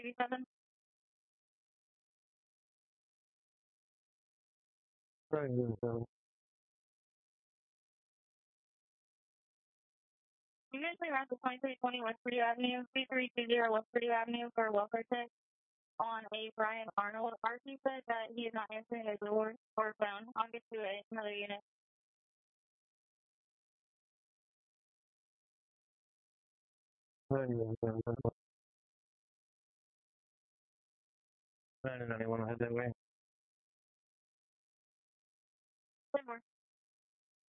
87. Usually around the 2320 West Purdue Avenue, 3320 West Purdue Avenue for a welfare check on a Brian Arnold. RC said that he is not answering the door or phone. I'll get to another unit. 991 head that way.